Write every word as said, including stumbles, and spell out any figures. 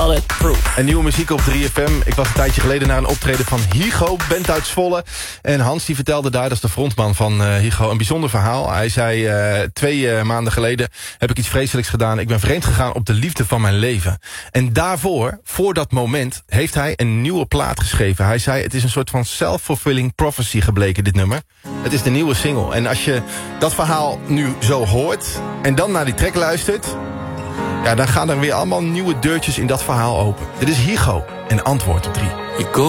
Bulletproof. En nieuwe muziek op drie F M. Ik was een tijdje geleden naar een optreden van Hygo, band uit Zwolle. En Hans die vertelde daar, dat is de frontman van uh, Hygo, een bijzonder verhaal. Hij zei, uh, twee uh, maanden geleden heb ik iets vreselijks gedaan. Ik ben vreemd gegaan op de liefde van mijn leven. En daarvoor, voor dat moment, heeft hij een nieuwe plaat geschreven. Hij zei, het is een soort van self-fulfilling prophecy gebleken, dit nummer. Het is de nieuwe single. En als je dat verhaal nu zo hoort en dan naar die track luistert, ja, dan gaan er weer allemaal nieuwe deurtjes in dat verhaal open. Dit is Hygo en Antwoord op drie.